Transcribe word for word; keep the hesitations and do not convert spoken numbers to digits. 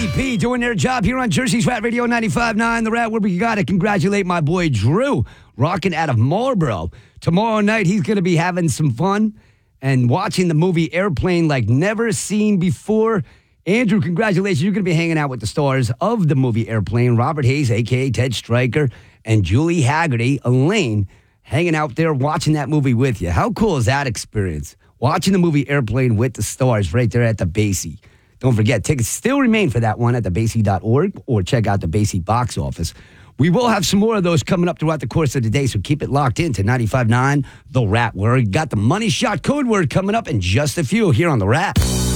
D P doing their job here on Jersey's Rat Radio ninety-five point nine. The Rat, where we got to congratulate my boy Drew, rocking out of Marlboro. Tomorrow night, he's going to be having some fun and watching the movie Airplane like never seen before. Andrew, congratulations. You're going to be hanging out with the stars of the movie Airplane, Robert Hayes, a k a. Ted Stryker, and Julie Haggerty, Elaine, hanging out there watching that movie with you. How cool is that experience? Watching the movie Airplane with the stars right there at the Basie. Don't forget, tickets still remain for that one at the basie dot org or check out the Basie box office. We will have some more of those coming up throughout the course of the day, so keep it locked in to ninety-five point nine The Rat. Where we got the Money Shot code word coming up in just a few here on The Rat.